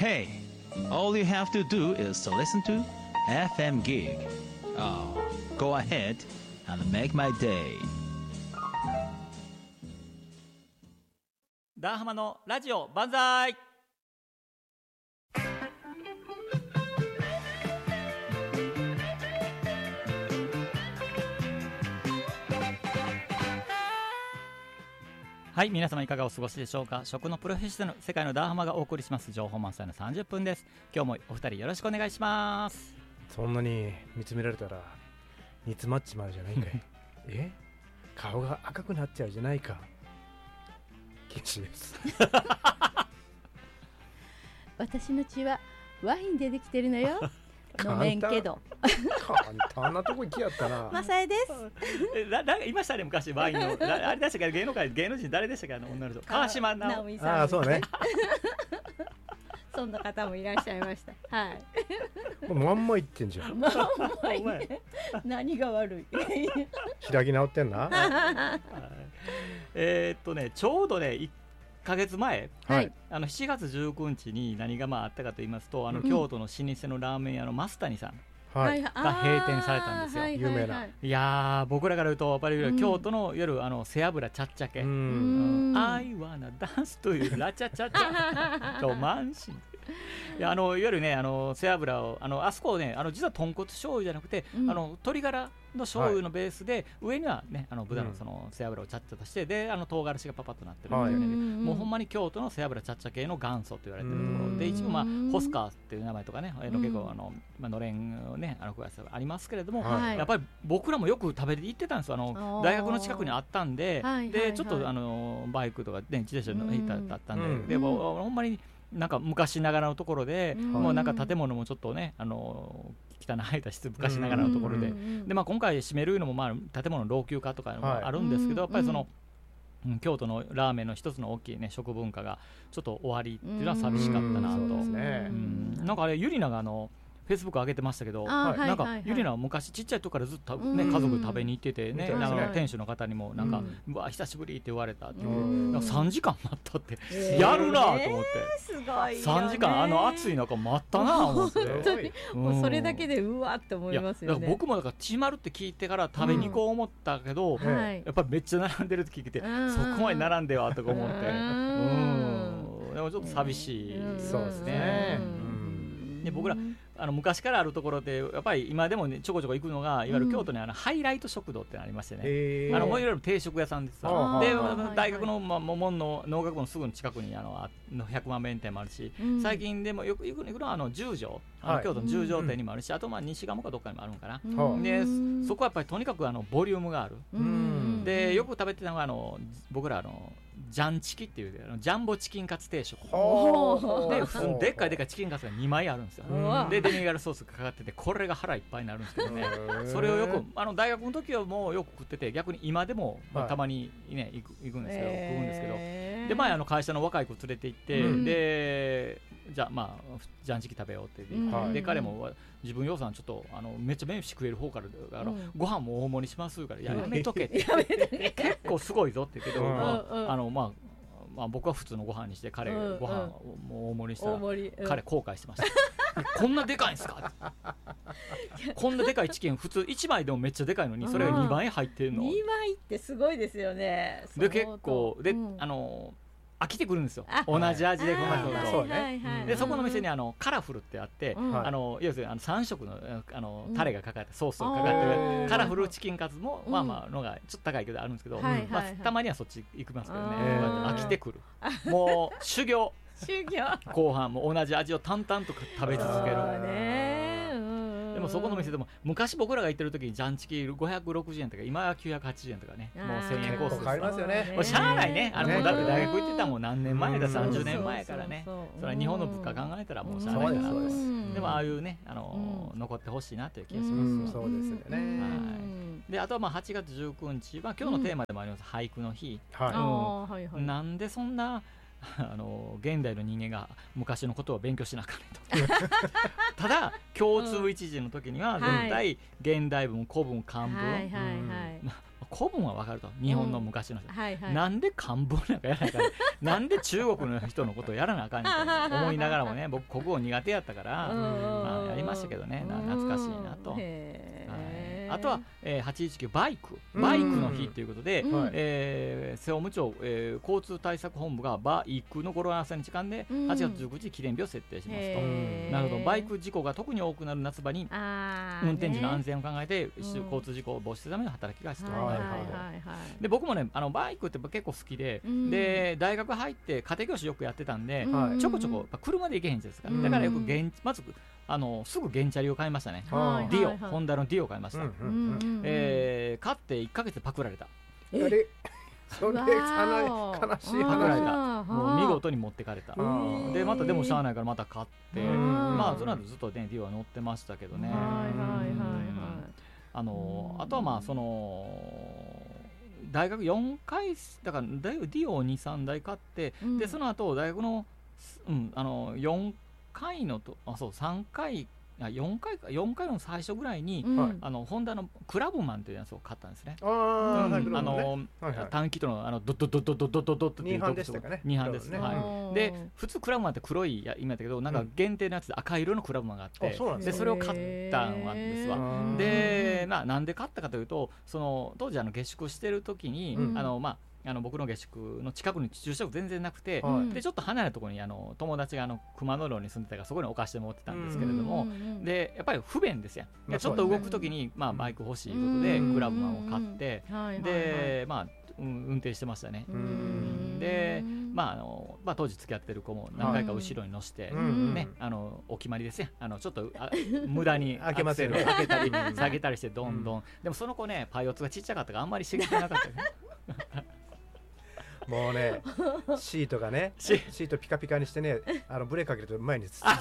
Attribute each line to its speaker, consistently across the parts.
Speaker 1: Hey, all you have to do is to listen to FM Gig. Oh, go ahead and make my day.
Speaker 2: ダーハマのラジオ万歳。はい、皆様いかがお過ごしでしょうか。食のプロフェッショナル世界のダーハマがお送りします情報満載の30分です。今日もお二人よろしくお願いします。
Speaker 3: そんなに見つめられたら煮詰まっちまうじゃないかいえ、顔が赤くなっちゃうじゃないか。禁止です
Speaker 4: 私の血はワインでできてるのよ。飲めんけど
Speaker 3: 簡単なとこ行きやったな。
Speaker 4: マサエです。
Speaker 2: いましたね昔ワインのあれでしたっけ、芸能人誰でしたっけ、女の人川島直
Speaker 4: 美さん。
Speaker 3: あ、そうね
Speaker 4: そんな方もいらっしゃいました。はい。
Speaker 3: まんま言ってんじゃん。
Speaker 4: まんまいね。何が悪い
Speaker 3: 開き直ってんな
Speaker 2: ちょうどね1ヶ月前、
Speaker 3: はい、
Speaker 2: 7月19日に何があったかと言いますと、京都の老舗のラーメン屋の増谷さんが閉店されたんですよ。
Speaker 3: 有名な。
Speaker 2: いやー、僕らから言うとやっぱり京都の夜背脂ちゃっちゃけ、I wanna dance というラチャチャチャと満身いや、いわゆるね背脂をあそこをね実は豚骨醤油じゃなくて、鶏ガラの醤油のベースで、上にはね豚のその背脂をちゃっちゃとして、で唐辛子がパパッとなってるみたいな、もうほんまに京都の背脂ちゃっちゃ系の元祖と言われてるところで、一部ホスカーっていう名前とかね、結構のれんをねありますけれども、やっぱり僕らもよく食べて行ってたんですよ。大学の近くにあったんで、でちょっとバイクとか自転車の行ったんで、でもほんまになんか昔ながらのところで、もうなんか建物もちょっとね汚い昔ながらのところで、で今回閉めるのも建物の老朽化とかもあるんですけど、やっぱりその京都のラーメンの一つの大きいね食文化がちょっと終わりっていうのは寂しかったなと。なんかあれゆりながフェイスブック上げてましたけど、なんかゆりなは昔ちっちゃい時からずっとね家族食べに行っててね、なんか店主の方にもなんかうわ久しぶりって言われたっていう、3時間待ったってやるなと思って、
Speaker 4: すごいよね。
Speaker 2: 3時間暑い中待ったな思って、
Speaker 4: 本当にもうそれだけでうわって思いますよね。
Speaker 2: 僕もだからちまるって聞いてから食べに行こう思ったけど、やっぱりめっちゃ並んでるって聞いて、そこまで並んではとか思って、でもちょっと寂しい
Speaker 3: そうですね。
Speaker 2: で僕ら昔からあるところでやっぱり今でもねちょこちょこ行くのが、いわゆる京都にハイライト食堂ってありましてね、もういわゆる定食屋さんですわ。で大学の門の農学部のすぐの近くに100万弁店もあるし、最近でもよく行くのは十条、京都の十条店にもあるし、あと西鴨かどっかにもあるんかな。でそこはやっぱりとにかくボリュームがある。でよく食べてたのが僕らジャンチキっていうジャンボチキンカツ定食で、普通にでっかいチキンカツが2枚あるんですよ。でデミグラスソースがかかってて、これが腹いっぱいになるんですけどねそれをよく大学の時はもうよく食ってて、逆に今でもたまにね行くんですけど、食うんですけど、で前会社の若い子連れて行って、でじゃあジャンチキ食べようって言って、で彼も自分予算ちょっとめっちゃ飯食える方からご飯も大盛りしますから、やめとけって結構すごいぞって言うけど、僕は普通のご飯にして、彼ご飯をもう大盛りにしたら、彼後悔してましたこんなでかいんすかこんなでかいチキン普通1枚でもめっちゃでかいのに、それが2枚入ってるの。
Speaker 4: 2枚ってすごいですよね。
Speaker 2: で結構で飽きてくるんですよ、同じ味でこんなことで、そこの店にカラフルってあって、要するに3色のタレがかかってソースがかかってるカラフルチキンカツものがちょっと高いけどあるんですけど、たまにはそっち行きますけどね、飽きてくる。もう修行後半も同じ味を淡々と食べ続ける。でもそこの店でも昔僕らが行ってる時にジャンチキ560円とか今は980円とかね、もう1000円コースです。
Speaker 3: 変わりますよね。
Speaker 2: もうしゃあないね。もうだって大学行ってたもん何年前だ、30年前からね。それは日本の物価考えたらもうしゃあないかなと。でもああいうね残ってほしいなという気がします。
Speaker 3: そうですよね。
Speaker 2: であとは8月19日は今日のテーマでもあります俳句の日。なんでそんな現代の人間が昔のことを勉強しなあかんねとただ共通一次の時には絶対現代文、古文、漢文、 古文は分かると、日本の昔の人、
Speaker 4: はいはい、
Speaker 2: なんで漢文なんかやらなあかんねんなんで中国の人のことをやらなあかんねんと思いながらもね、僕国語苦手やったから、まあ、やりましたけどね、懐かしいなと。あとは、819バイクの日ということで、瀬尾務町、交通対策本部がバイクの語呂合わせにちなんで8月19日記念日を設定しますと。なるほど、バイク事故が特に多くなる夏場に運転時の安全を考えて、交通事故を防止するための働きが必要になるほど。で僕もねバイクって結構好きで、で大学入って家庭教師よくやってたんで、ちょこちょこ車で行けへんじゃないですか、だからよくまずすぐ原チャリを買いましたね、ディオ、ホンダのディオを買いました、買って1ヶ月でパクられた。
Speaker 3: それ悲しい話。
Speaker 2: もう見事に持ってかれた。でまたでもしゃあないからまた買って、まあその後ずっとねディオは乗ってましたけどね。あとはまあその大学4回だからディオを 2,3 台買って、でその後大学の4回のとそう3回4回の最初ぐらいに、ホンダのクラブマンというやつを買ったんですね。短気筒のドッドッドッドッドッドッドッドッっていう
Speaker 3: 2班でしたかね。
Speaker 2: 2班です。で普通クラブマンって黒い意味だったけど、なんか限定のやつで赤色のクラブマンがあって、でそれを買ったんですわ。でなんで買ったかというと、その当時下宿してる時に僕の下宿の近くに駐車場全然なくて、でちょっと離れたところに友達が熊野楼に住んでたから、そこに置かしてもらってたんですけれども、でやっぱり不便ですよ。ちょっと動くときにバイク欲しいということでクラブマンを買って、で運転してましたね。で当時付き合ってる子も何回か後ろに乗せてね、お決まりですよ。ちょっと無駄にアクセルを上げたり下げたりしてどんどん。でもその子ねパイオツがちっちゃかったからあんまり刺激がなかったね。
Speaker 3: もうねシートがねシートピカピカにしてね、ブレーキかけると前に
Speaker 4: そんな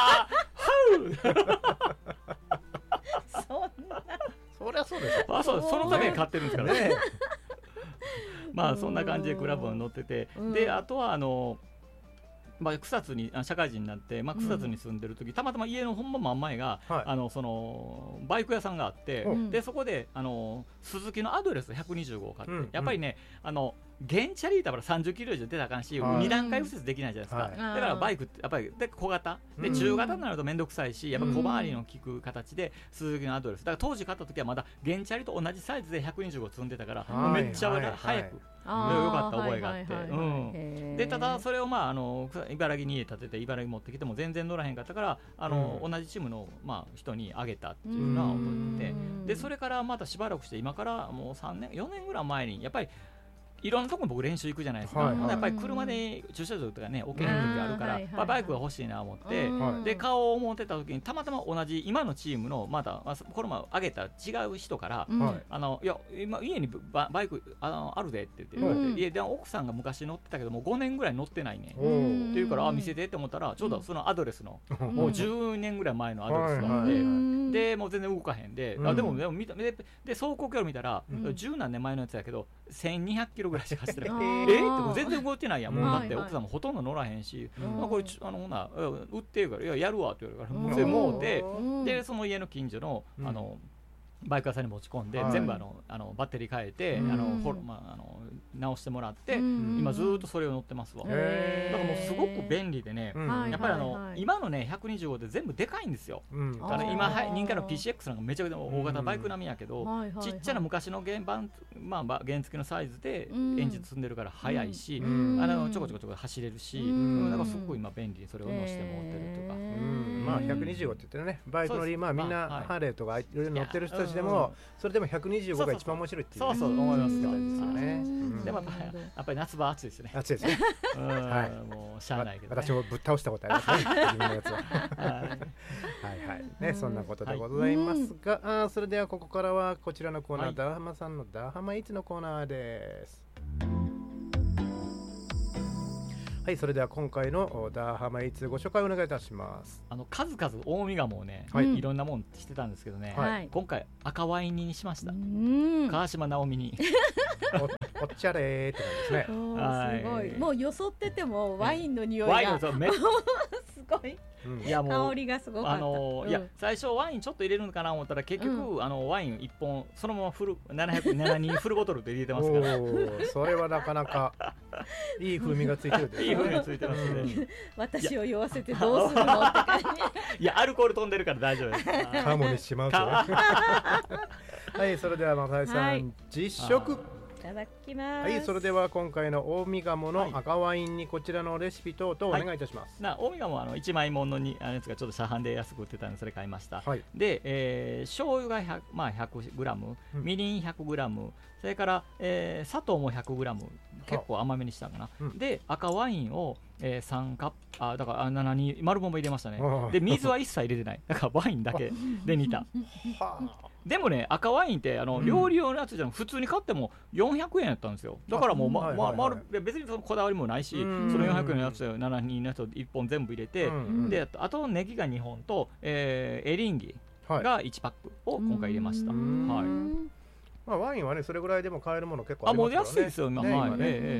Speaker 3: そりゃそうでしょ。
Speaker 2: そのために買ってるんですからね。まあそんな感じでクラブに乗ってて、であとは草津に社会人になって、草津に住んでる時、たまたま家のほんま真ん前が、そのバイク屋さんがあって、でそこでスズキのアドレス125を買って、やっぱりね原チャリだから30キロ以上出たらあかんし、2段階右折できないじゃないですか。だからバイクってやっぱりで小型で中型になると面倒くさいし、やっぱ小回りの利く形でスズキのアドレス、だから当時買った時はまだ原チャリと同じサイズで125積んでたから、めっちゃ早くよかった覚えがあって、でただそれを茨城に家建てて茨城持ってきても全然乗らへんかったから、同じチームの人にあげたっていうのは覚えてて、でそれからまたしばらくして、今からもう3年4年ぐらい前にやっぱりいろんなところに僕練習行くじゃないですか。やっぱり車で駐車場とかね置けへん時あるから、バイクが欲しいなと思って、で買おう思ってた時にたまたま同じ今のチームのまたこの前あげた違う人からいや今家にバイクあるでって言って、で奥さんが昔乗ってたけどもう5年ぐらい乗ってないねって言うから、見せてって思ったらちょうどそのアドレスのもう10年ぐらい前のアドレスがあって、でもう全然動かへんで、でも見たで走行距離見たら10何年前のやつやけど1200キロぐらいしか走ってない。って全然動いてないやん。もうだって奥さんもほとんど乗らへんし、これ売ってるから、いややるわって言われるから、もうて、でその家の近所のバイク屋さんに持ち込んで、全部バッテリー変えて直してもらって、今ずっとそれを乗ってますわ。だからもうすごく便利でね、やっぱり今のね125で全部でかいんですよ。今人気の PCX なんかめちゃくちゃ大型バイク並みやけど、ちっちゃな昔の原付のサイズでエンジン積んでるから速いし、ちょこちょこ走れるし、だからすごく今便利にそれを乗せてもらってるというか。
Speaker 3: 125って言ってね、バイク乗りみんなハーレーとかいろいろ乗ってる人たちでも、それでも125が一番面白いっていうね。
Speaker 2: そう思いますよ
Speaker 3: ね。
Speaker 2: でもやっぱり夏場暑いですね。
Speaker 3: 暑いですね。
Speaker 2: もうしゃあないけど。
Speaker 3: 私もぶっ倒したことありますね。自分のやつは。はいね、そんなことでございますが、それではここからはこちらのコーナー、ダーハマさんのダーハマイツのコーナーです。はい、それでは今回のダーハマイツご紹介お願いいたします。
Speaker 2: 数々大見もね、いろんなもんしてたんですけどね、今回赤ワイン煮にしました。川島直美に
Speaker 3: おっちゃれーって感じですね。
Speaker 4: すごい、もうよそっててもワインの匂いがすごい
Speaker 2: いやもう
Speaker 5: 香りがすごかった。
Speaker 2: いや最初ワインちょっと入れるのかなと思ったら結局、ワイン1本そのまま702フルボトルで入れてますから。
Speaker 3: それはなかなかいい風味がついてるで
Speaker 2: いい風味がついてますね。
Speaker 5: 私を酔わせてどうするのって感じ。
Speaker 2: いやアルコール飛んでるから大丈夫です。
Speaker 3: カモにしまうとね。はい、それではまさえさん、実食。
Speaker 5: いただきます。
Speaker 3: はい、それでは今回の近江鴨の赤ワインにこちらのレシピ等々お願いいたします。
Speaker 2: 近江鴨は1枚ものにやつがちょっと車販で安く売ってたのでそれ買いました。
Speaker 3: はい、
Speaker 2: で、醤油が100g、みりん 100g、それから、砂糖も 100g、結構甘めにしたかな。で赤ワインを3カップだから7に丸も入れましたね。で水は一切入れてない。だからワインだけで煮た。でもね赤ワインって料理用のやつじゃなく普通に買っても400円やったんですよ。だからもう別にそのこだわりもないし、その400円のやつ7のやつを1本全部入れて、であとネギが2本と、エリンギが1パックを今回入れました。はい。
Speaker 3: まあワインはねそれぐらいでも買えるもの結構ありますからね。
Speaker 2: もう安いですよ今。はい。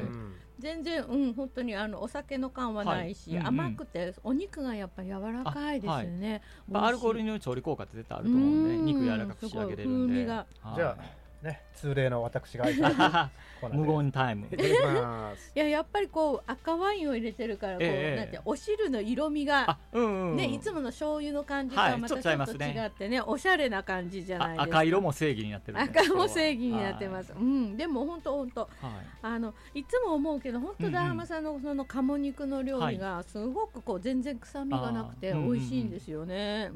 Speaker 5: 全然本当にお酒の感はないし、甘くてお肉がやっぱ柔らかいですよね。
Speaker 2: アルコールによる調理効果って絶対あると思うんで、肉柔らかく仕上げれるんで。じゃ
Speaker 3: あね、通例の私が
Speaker 2: 無言タイム。
Speaker 5: やっぱりこう赤ワインを入れてるからなんてお汁の色味がねいつもの醤油の感じとはまたちょっと違ってねおしゃれな感じじゃないですか。
Speaker 2: 赤色も正義になってる。
Speaker 5: 赤も正義になってます。でも本当いつも思うけど本当ダーマさんのその鴨肉の料理がすごくこう全然臭みがなくて美味しいんですよね。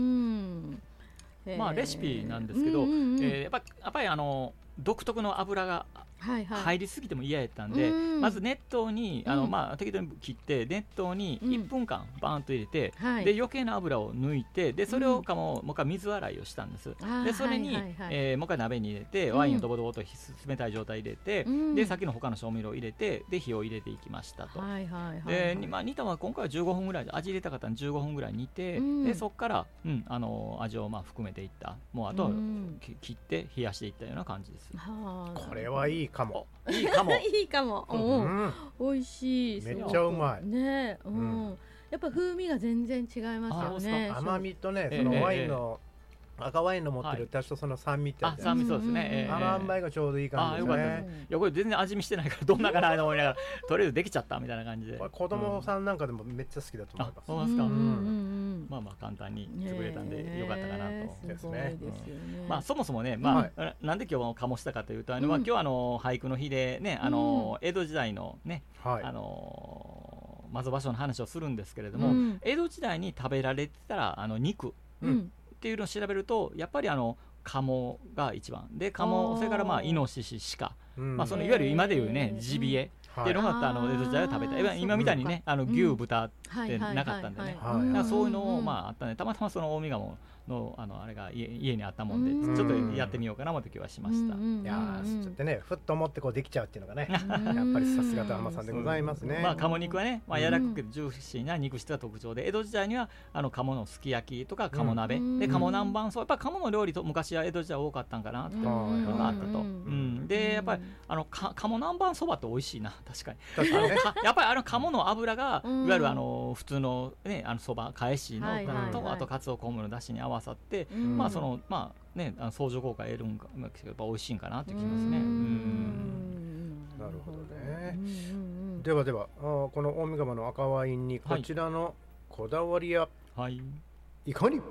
Speaker 2: まあレシピなんですけど、やっぱり独特の油が入りすぎても嫌やったんで、まず熱湯に適当に切って熱湯に1分間バーンと入れて、で余計な油を抜いて、でそれをもう一回水洗いをしたんです。でそれにもう一回鍋に入れてワインをドボドボと冷たい状態入れて、でさっきの他の調味料を入れて、で火を入れていきましたと。で煮たのは今回は15分ぐらいで、味入れた方に15分ぐらい煮て、でそこから味を含めていった、もうあとは切って冷やしていったような感じです。
Speaker 3: これはいいかも。
Speaker 5: いいかも。美味しい。
Speaker 3: めっちゃうまい。
Speaker 5: ね、やっぱ風味が全然違いますよね。
Speaker 3: 甘みとね、そのワインの赤ワインの持ってる多少その酸味って
Speaker 2: 酸味そうですね。
Speaker 3: 塩梅がちょうどいい感じですね。
Speaker 2: いやこれ全然味見してないからどんなかなと思いながらとりあえずできちゃったみたいな感じで。
Speaker 3: 子供さんなんかでもめっちゃ好きだと思います。
Speaker 2: そうですか。まあ簡単に作れたんでよかったかなと
Speaker 3: ですね。
Speaker 2: まあそもそもね、なんで今日醸したかというと、今日俳句の日でね、江戸時代のねまず場所の話をするんですけれども、江戸時代に食べられてた肉っていうのを調べるとやっぱり鴨が一番で、鴨それからイノシシ鹿、そのいわゆる今でいうねジビエっていうのが江戸時代は食べた。今みたいにね牛豚ってなかったんでね、そういうのをあったね。たまたまその近江鴨のあれが家にあったもんでちょっとやってみようかなという気はしました。
Speaker 3: いやちょっとねふっと思ってこうできちゃうっていうのがねやっぱりさすがダーマさんでございますね。
Speaker 2: 鴨肉はね柔らかくジューシーな肉質が特徴で、江戸時代には鴨のすき焼きとか鴨鍋で鴨南蛮そうやっぱ鴨の料理と昔は江戸時代多かったんかなっていうのがあったと。でやっぱり鴨南蛮そばって美味しいな。確かにやっぱり鴨の油がいわゆる普通のねそば返しのとあとかつお昆布の出汁に合わさって、その相乗効果得るんかやっぱ美味しいんかなって気がしますね。
Speaker 3: なるほどね。ではこの近江鴨の赤ワインにこちらのこだわりやいかに。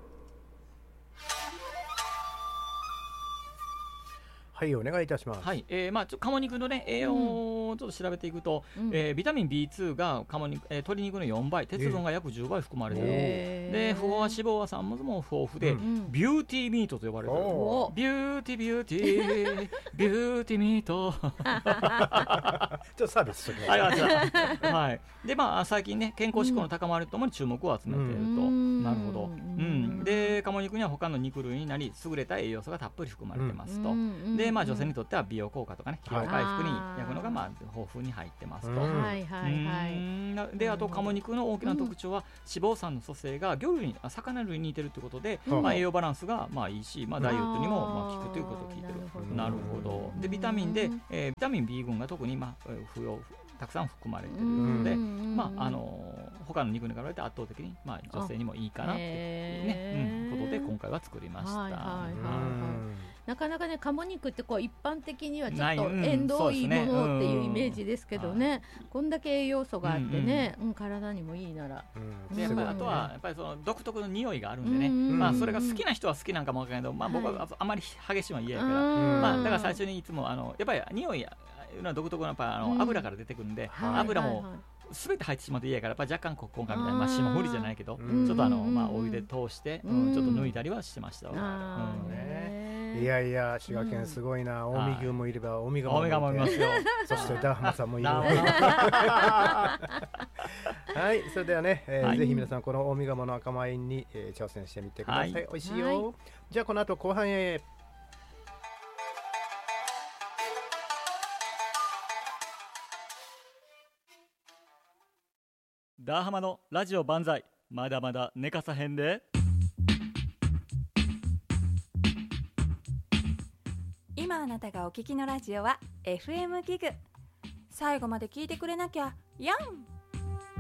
Speaker 3: はいお願いいたします。
Speaker 2: 鴨肉のね栄養をちょっと調べていくと、ビタミン B2 が鶏肉の4倍、鉄分が約10倍含まれている。で不飽和脂肪は3も豊富で、ビューティーミートと呼ばれている。ビューティービューティービューティーミート
Speaker 3: ちょっとサービスしてく
Speaker 2: ださい。で最近ね健康志向の高まりともに注目を集めていると。なるほど。で鴨肉には他の肉類になり優れた栄養素がたっぷり含まれてますと。で女性にとっては美容効果とかね疲労回復に役のが豊富に入ってますと。であと鴨肉の大きな特徴は脂肪酸の組成が魚類に魚類に似てるということで、栄養バランスがいいし、ダイエットにも効くということを聞いてる。なるほど。でビタミンでビタミン B 群が特にたくさん含まれているので、 他の肉に比べて圧倒的に、まあ、女性にもいいかなっていう、ねことで今回は作りました。
Speaker 5: なかなかね鴨肉ってこう一般的にはちょっと縁遠いものっていうイメージですけどね、こんだけ栄養素があってね、体にもいいなら、
Speaker 2: でやっぱりあとはやっぱりその独特の匂いがあるんでね、まあそれが好きな人は好きなんかもわからないけど、まあ僕はあまり激しいのは嫌やから、まあだから最初にいつもやっぱり匂いの独特なやっぱ油から出てくるんで、油も全て入ってしまって嫌やから、やっぱ若干今回みたいな霜降りじゃないけど、ちょっとまあお湯で通してちょっと抜いたりはしてました。
Speaker 3: いやいや、滋賀県すごいな。近江牛もいれば近江鴨もいますよ。そしてダーハマさんもいる。はい、それではね、ぜひ皆さんこの近江鴨の赤ワインに挑戦してみてください。美味しいよ。じゃあこの後後半へ。
Speaker 2: ダーハマのラジオ万歳、まだまだ寝かさへんで。
Speaker 6: 今あなたがお聞きのラジオは FM ギグ。最後まで聞いてくれなきゃやん。